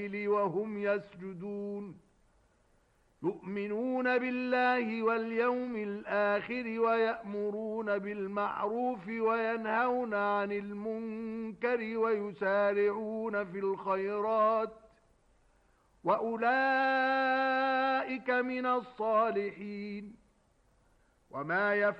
وهم يسجدون يؤمنون بالله واليوم الآخر ويأمرون بالمعروف وينهون عن المنكر ويسارعون في الخيرات وأولئك من الصالحين وما